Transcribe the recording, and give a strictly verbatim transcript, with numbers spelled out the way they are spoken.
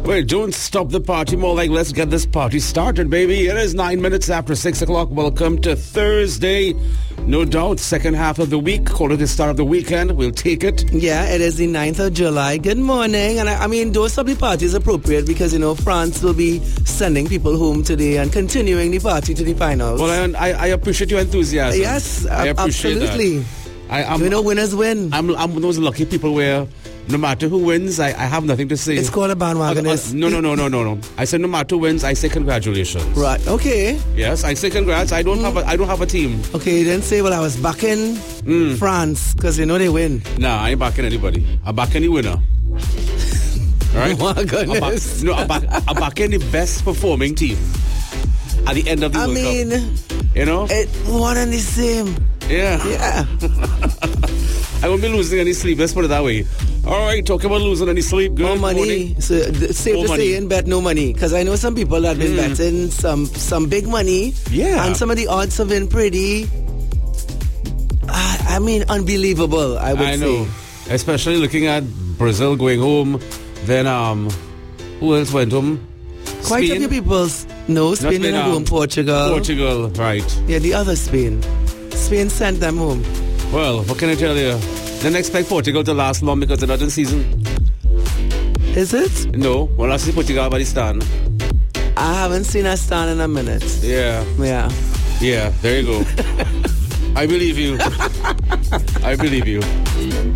Well, don't stop the party. More like, let's get this party started, baby. It is nine minutes after six o'clock. Welcome to Thursday. No doubt, second half of the week. Call it the start of the weekend. We'll take it. Yeah, it is the ninth of July. Good morning. And I, I mean, those of the party is appropriate because, you know, France will be sending people home today and continuing the party to the finals. Well, I, I, I appreciate your enthusiasm. Yes, I appreciate absolutely. That. I, I'm, you know, winners win. I'm, I'm one of those lucky people where no matter who wins, I, I have nothing to say. It's called a bandwagon. Uh, uh, no, no, no, no, no, no. I said no matter who wins, I say congratulations. Right. Okay. Yes, I say congrats. I don't mm. have a, I don't have a team. Okay, you didn't say, well, I was backing mm. France because you know they win. Nah, I ain't backing anybody. I back any winner. Right? Oh my goodness. I back, no, I back, I back any best performing team at the end of the I World mean, Cup. You know? It one and the same. Yeah. Yeah. I won't be losing any sleep. Let's put it that way. All right, talk about losing any sleep. Good no money. Morning. So th- safe no to money. say in bet no money because I know some people that have been mm. betting some some big money. Yeah. And some of the odds have been pretty. Uh, I mean, unbelievable. I would I know, say. Especially looking at Brazil going home. Then um, who else went home? Quite Spain? a few people. No, Spain didn't go home. Portugal. Portugal, right? Yeah, the other Spain. Spain sent them home. Well, what can I tell you? Didn't expect Portugal to last long because they're not in season. Is it? No. Well, I see Portugal by the stand. I haven't seen a stand in a minute. Yeah. Yeah. Yeah, there you go. I believe you. I believe you.